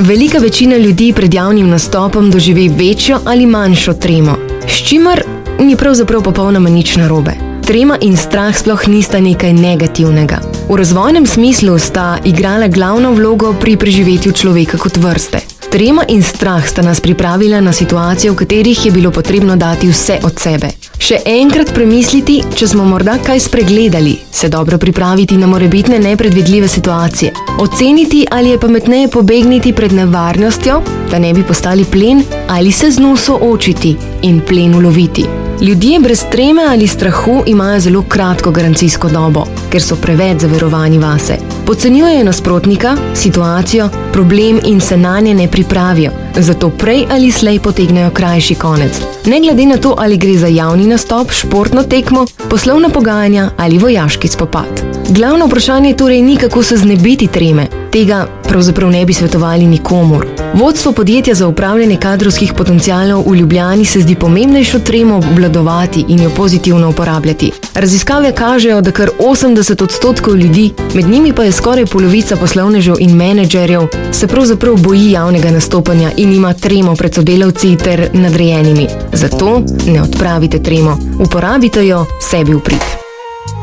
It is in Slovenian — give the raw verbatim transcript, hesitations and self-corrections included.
Velika večina ljudi pred javnim nastopom doživi večjo ali manjšo tremo, s čimer ni pravzaprav popolnoma nič narobe. Trema in strah sploh nista nekaj negativnega. V razvojnem smislu sta igrala glavno vlogo pri preživetju človeka kot vrste. Trema in strah sta nas pripravila na situacije, v katerih je bilo potrebno dati vse od sebe. Še enkrat premisliti, če smo morda kaj spregledali, se dobro pripraviti na morebitne nepredvidljive situacije. Oceniti, ali je pametneje pobegniti pred nevarnostjo, da ne bi postali plen, ali se z njo soočiti in plen uloviti. Ljudje brez treme ali strahu imajo zelo kratko garancijsko dobo, ker so preveč zaverovani vase. Podcenjujejo nasprotnika, situacijo, problem in se nanje ne pripravijo, zato prej ali slej potegnejo krajši konec. Ne glede na to, ali gre za javni nastop, športno tekmo, poslovna pogajanja ali vojaški spopad. Glavno vprašanje torej ni, kako se znebiti treme. Tega pravzaprav ne bi svetovali nikomur. Vodstvo podjetja za upravljanje kadrovskih potencialov v Ljubljani se zdi pomembnejšo tremo obvladovati in jo pozitivno uporabljati. Raziskave kažejo, da kar osemdeset odstotkov ljudi, med njimi pa je skoraj polovica poslovnežev in menedžerjev, se pravzaprav boji javnega nastopanja in ima tremo pred sodelavci ter nadrejenimi. Zato ne odpravite tremo, uporabite jo sebi v prid.